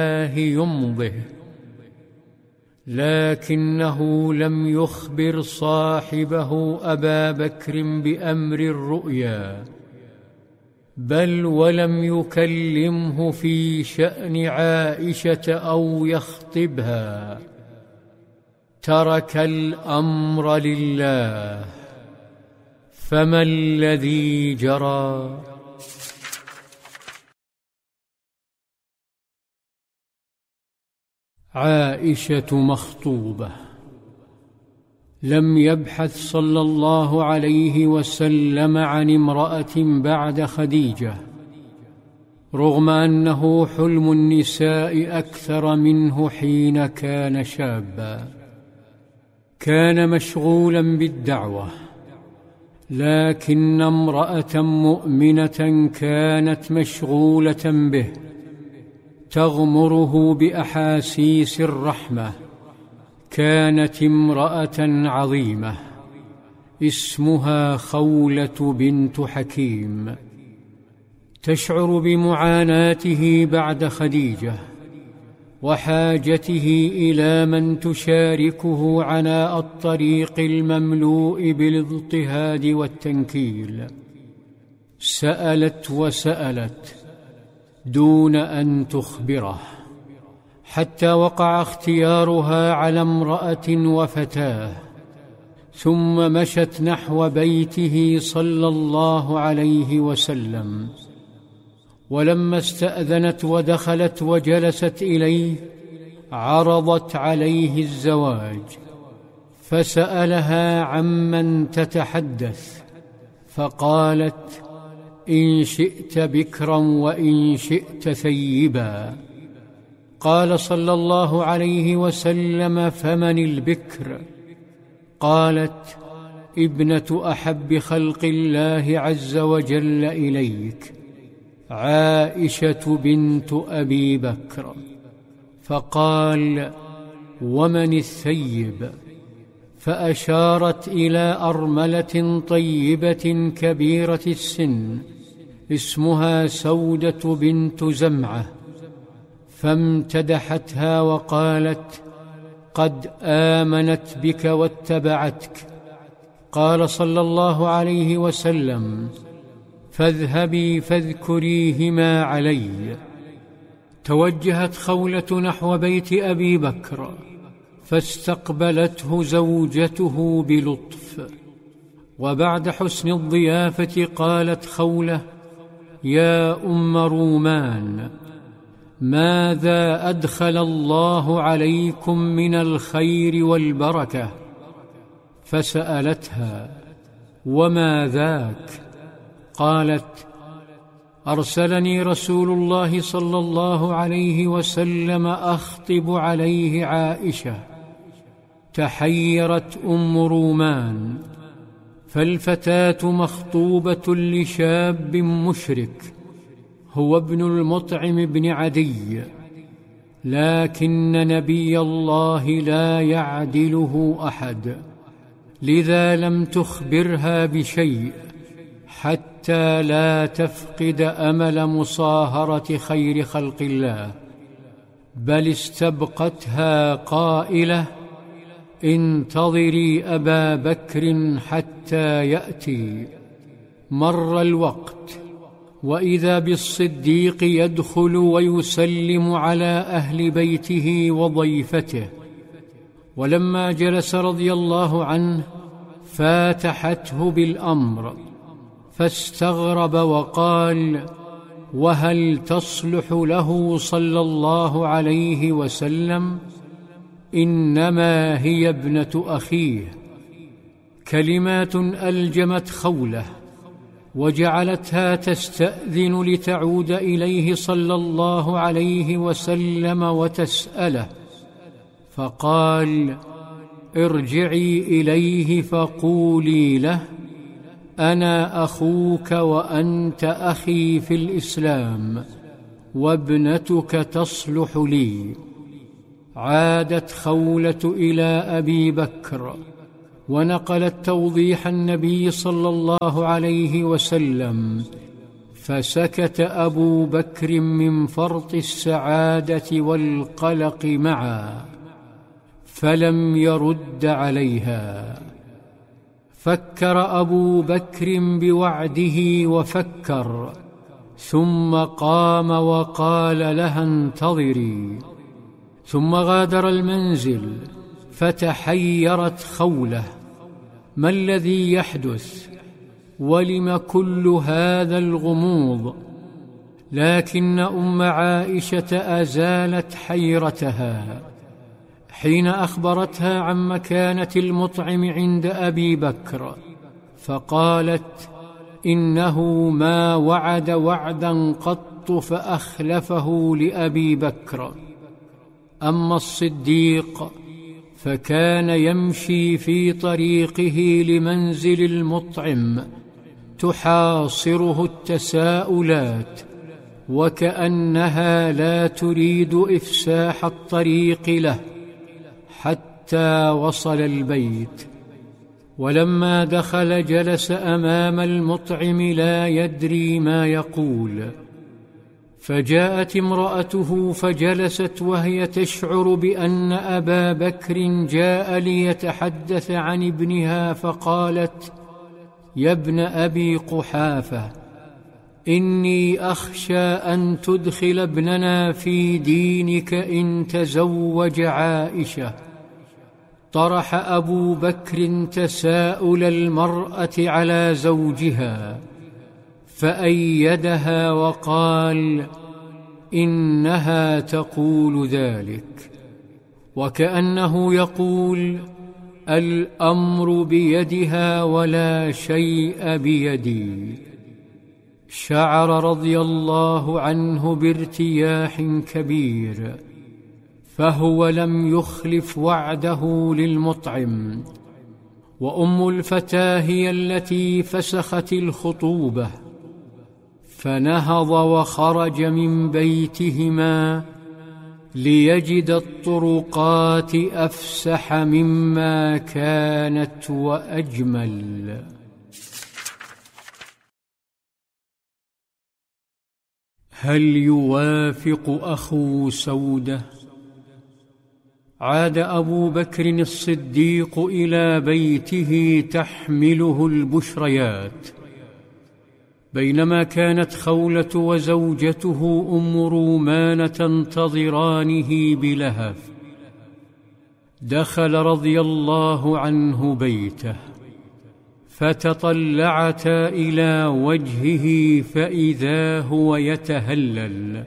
يمضه، لكنه لم يخبر صاحبه أبا بكر بأمر الرؤيا، بل ولم يكلمه في شأن عائشة أو يخطبها، ترك الأمر لله. فما الذي جرى؟ عائشة مخطوبة. لم يبحث صلى الله عليه وسلم عن امرأة بعد خديجة، رغم أنه حلم النساء أكثر منه حين كان شابا. كان مشغولا بالدعوة، لكن امرأة مؤمنة كانت مشغولة به، تغمره بأحاسيس الرحمة. كانت امرأة عظيمة اسمها خولة بنت حكيم، تشعر بمعاناته بعد خديجة وحاجته إلى من تشاركه عناء الطريق المملوء بالاضطهاد والتنكيل. سألت وسألت دون أن تخبره، حتى وقع اختيارها على امرأة وفتاة، ثم مشت نحو بيته صلى الله عليه وسلم. ولما استأذنت ودخلت وجلست إليه، عرضت عليه الزواج، فسألها عمن تتحدث، فقالت: إن شئت بكرا وإن شئت ثيبا. قال صلى الله عليه وسلم: فمن البكر؟ قالت: ابنة أحب خلق الله عز وجل إليك، عائشة بنت أبي بكر. فقال: ومن الثيب؟ فأشارت إلى أرملة طيبة كبيرة السن اسمها سودة بنت زمعة، فامتدحتها وقالت: قد آمنت بك واتبعتك. قال صلى الله عليه وسلم: فاذهبي فاذكريهما علي. توجهت خولة نحو بيت أبي بكر، فاستقبلته زوجته بلطف، وبعد حسن الضيافة قالت خولة: يا أم رومان، ماذا أدخل الله عليكم من الخير والبركة؟ فسألتها: وما ذاك؟ قالت: أرسلني رسول الله صلى الله عليه وسلم أخطب عليه عائشة. تحيرت أم رومان، فالفتاة مخطوبة لشاب مشرك هو ابن المطعم بن عدي، لكن نبي الله لا يعدله أحد، لذا لم تخبرها بشيء حتى لا تفقد أمل مصاهرة خير خلق الله، بل استبقتها قائلة: انتظري أبا بكر حتى يأتي. مر الوقت، وإذا بالصديق يدخل ويسلم على أهل بيته وضيفته، ولما جلس رضي الله عنه فاتحته بالأمر، فاستغرب وقال: وهل تصلح له صلى الله عليه وسلم؟ إنما هي ابنة أخيه. كلمات ألجمت خولة وجعلتها تستأذن لتعود إليه صلى الله عليه وسلم وتسأله، فقال: ارجعي إليه فقولي له: أنا أخوك وأنت أخي في الإسلام، وابنتك تصلح لي. عادت خولة إلى أبي بكر ونقلت توضيح النبي صلى الله عليه وسلم، فسكت أبو بكر من فرط السعادة والقلق معا، فلم يرد عليها. فكر أبو بكر بوعده وفكر، ثم قام وقال لها: انتظري. ثم غادر المنزل، فتحيرت خولة: ما الذي يحدث؟ ولم كل هذا الغموض؟ لكن أم عائشة أزالت حيرتها حين أخبرتها عن مكانة المطعم عند أبي بكر، فقالت: إنه ما وعد وعدا قط فأخلفه لأبي بكر. أما الصديق فكان يمشي في طريقه لمنزل المطعم تحاصره التساؤلات، وكأنها لا تريد إفساح الطريق له، حتى وصل البيت. ولما دخل جلس أمام المطعم لا يدري ما يقول، فجاءت امرأته فجلست وهي تشعر بأن أبا بكر جاء ليتحدث عن ابنها، فقالت: يا ابن أبي قحافة، إني أخشى أن تدخل ابننا في دينك إن تزوج عائشة. طرح أبو بكر تساؤل المرأة على زوجها، فأيدها وقال: إنها تقول ذلك، وكأنه يقول: الأمر بيدها ولا شيء بيدي. شعر رضي الله عنه بارتياح كبير، فهو لم يخلف وعده للمطعم، وأم الفتاة هي التي فسخت الخطوبة. فنهض وخرج من بيتهما ليجد الطرقات أفسح مما كانت وأجمل. هل يوافق أخو سودة؟ عاد أبو بكر الصديق إلى بيته تحمله البشريات، بينما كانت خولة وزوجته أم رومان تنتظرانه بلهف. دخل رضي الله عنه بيته، فتطلعتا إلى وجهه فإذا هو يتهلل،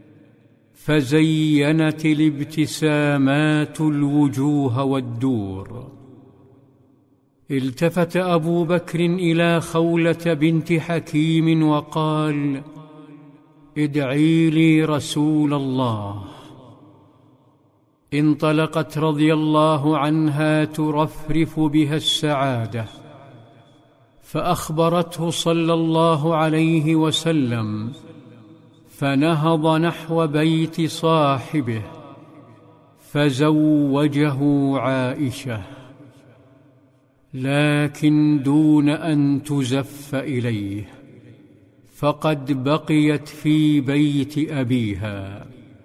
فزينت الابتسامات الوجوه والدور. التفت أبو بكر إلى خولة بنت حكيم وقال: ادعي لي رسول الله. انطلقت رضي الله عنها ترفرف بها السعادة، فأخبرته صلى الله عليه وسلم، فنهض نحو بيت صاحبه فزوجه عائشة، لكن دون أن تزف إليه، فقد بقيت في بيت أبيها.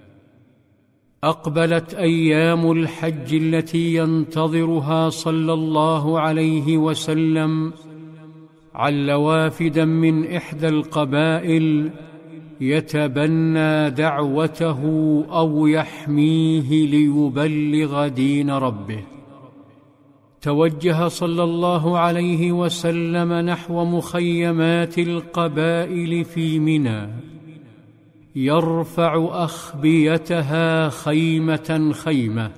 أقبلت أيام الحج التي ينتظرها صلى الله عليه وسلم عل وافدا من إحدى القبائل يتبنى دعوته أو يحميه ليبلغ دين ربه. توجه صلى الله عليه وسلم نحو مخيمات القبائل في منى، يرفع أخبيتها خيمة خيمة،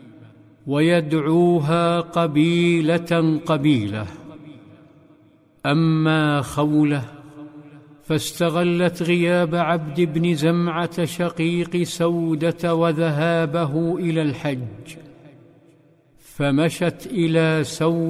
ويدعوها قبيلة قبيلة. أما خولة فاستغلت غياب عبد بن زمعة شقيق سودة وذهابه إلى الحج، فمشت إلى سودة